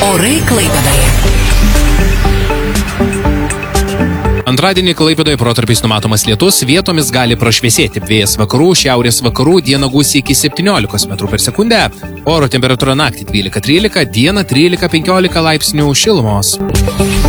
Orai Klaipėdoje. Antradienį Klaipėdoje protarpiais numatomas lietus, vietomis gali prašviesėti. Vėjas vakarų, šiaurės vakarų, dieną gūsiai iki 17 metrų per sekundę. Oro temperatūra naktį 12-13, dieną 13-15 laipsnių šilumos.